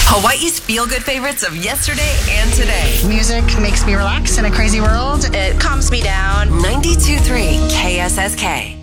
Hawaii's feel-good favorites of yesterday and today. Music makes me relax in a crazy world. It calms me down. 92.3 KSSK.